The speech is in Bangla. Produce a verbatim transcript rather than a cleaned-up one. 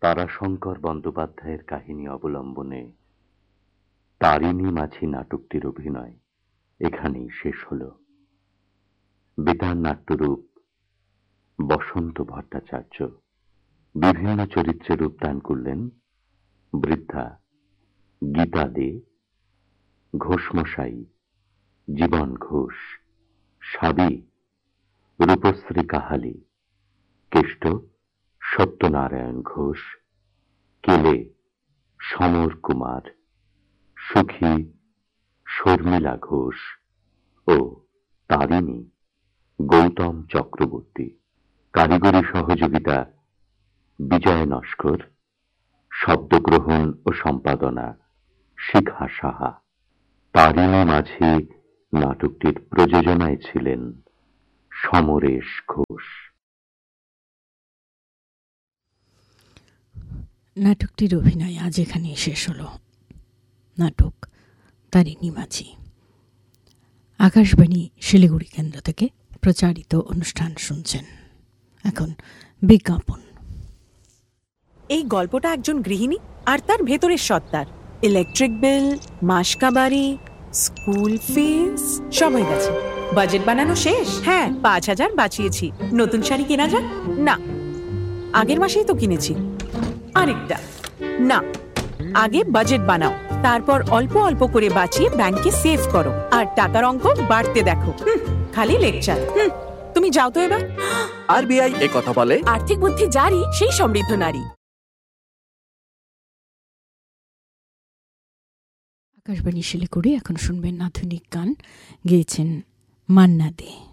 তারাশঙ্কর বন্দ্যোপাধ্যায়ের কাহিনী অবলম্বনে তারিণী মাঝি নাটকটির অভিনয় এখানেই শেষ হল। বেতার নাট্যরূপ বসন্ত ভট্টাচার্য। বিভিন্ন চরিত্রে রূপদান করলেন বৃদ্ধা গীতা দে, ঘোষমশাই জীবন ঘোষ, সাবি রূপশ্রী কাহালি, কেষ্ট সত্যনারায়ণ ঘোষ, কেলে সমর কুমার, সুখী শর্মিলা ঘোষ ও তারিণী গৌতম চক্রবর্তী। কারিগরি সহযোগিতা বিজয় নস্কর, শব্দগ্রহণ ও সম্পাদনা শিখা সাহা। তারিণী মাঝি নাটকটির প্রযোজনায় ছিলেন সমরেশ ঘোষ। নাটকটির অভিনয় আজ এখানে শেষ হলো। নাটক তারিণী মাঝি। আকাশবাণী শিলিগুড়ি কেন্দ্র থেকে প্রচারিত অনুষ্ঠান শুনছেন। এখন বিজ্ঞাপন। এই গল্পটা একজন গৃহিণী আর তার ভেতরের সত্তার। ইলেকট্রিক বিল, মাসকাবাড়ি, স্কুল ফিস সব হয়ে গেছে। বাজেট বানানো শেষ। হ্যাঁ, পাঁচ হাজার বাঁচিয়েছি। নতুন শাড়ি কেনা যাক? না, আগের মাসেই তো কিনেছি। আরেকটা না, আগে বাজেট বানাও, তারপর অল্প অল্প করে বাঁচিয়ে ব্যাংকে সেভ করো আর টাকার অঙ্ক বাড়তে দেখো। খালি লেকচার। তুমি যাও তো এবার। আরবিআই এ কথা বলে, আর্থিক বুদ্ধি জারি সেই সমৃদ্ধ নারী। আকাশবাণী শিলিগুড়ি। এখন শুনবেন আধুনিক গান, গেয়েছেন মান্না দে।